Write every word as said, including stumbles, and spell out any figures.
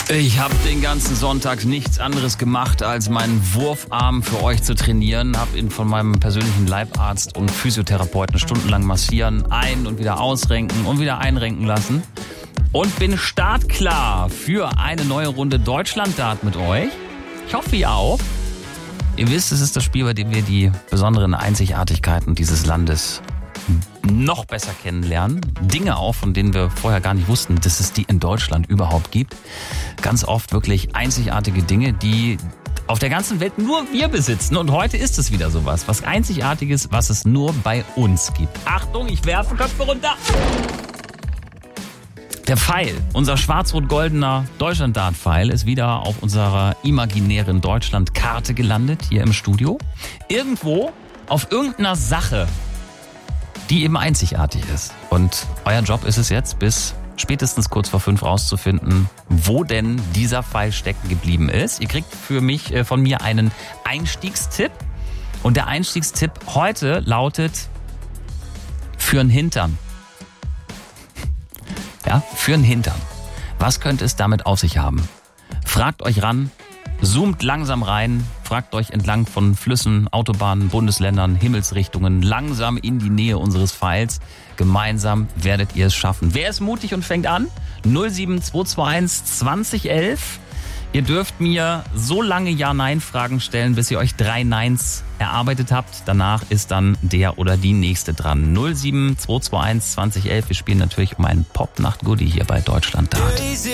Ich habe den ganzen Sonntag nichts anderes gemacht, als meinen Wurfarm für euch zu trainieren. Habe ihn von meinem persönlichen Leibarzt und Physiotherapeuten stundenlang massieren, ein- und wieder ausrenken und wieder einrenken lassen. Und bin startklar für eine neue Runde Deutschland-Dart mit euch. Ich hoffe, ihr auch. Ihr wisst, es ist das Spiel, bei dem wir die besonderen Einzigartigkeiten dieses Landes noch besser kennenlernen. Dinge auch, von denen wir vorher gar nicht wussten, dass es die in Deutschland überhaupt gibt. Ganz oft wirklich einzigartige Dinge, die auf der ganzen Welt nur wir besitzen. Und heute ist es wieder sowas. Was Einzigartiges, was es nur bei uns gibt. Achtung, ich werfe Köpfe runter. Der Pfeil, unser schwarz-rot-goldener Deutschland-Dart-Pfeil, ist wieder auf unserer imaginären Deutschland-Karte gelandet, hier im Studio. Irgendwo auf irgendeiner Sache, die eben einzigartig ist. Und euer Job ist es jetzt, bis spätestens kurz vor fünf rauszufinden, wo denn dieser Pfeil stecken geblieben ist. Ihr kriegt für mich, äh, von mir einen Einstiegstipp. Und der Einstiegstipp heute lautet für'n Hintern. Ja, für'n Hintern. Was könnte es damit auf sich haben? Fragt euch ran, zoomt langsam rein, fragt euch entlang von Flüssen, Autobahnen, Bundesländern, Himmelsrichtungen langsam in die Nähe unseres Pfeils. Gemeinsam werdet ihr es schaffen. Wer ist mutig und fängt an? null sieben zwei zwei eins zwanzig elf. Ihr dürft mir so lange Ja-Nein-Fragen stellen, bis ihr euch drei Neins erarbeitet habt. Danach ist dann der oder die Nächste dran. null sieben zwei zwei eins zwanzig elf. Wir spielen natürlich um einen Pop-Nacht-Goodie hier bei Deutschland-Dart.